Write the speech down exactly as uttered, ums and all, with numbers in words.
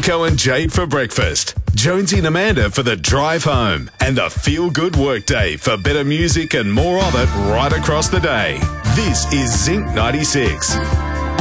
Rico and Jade for breakfast, Jonesy and Amanda for the drive home, and the Feel Good Workday for better music and more of it right across the day. This is Zinc ninety-six.